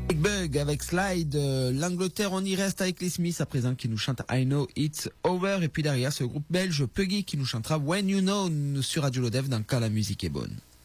Big Bug avec Slide, l'Angleterre, on y reste avec les Smiths à présent qui nous chantent I Know It's Over, et puis derrière ce groupe belge Puggy qui nous chantera When You Know sur Radio Lodev dans Quand la musique est bonne.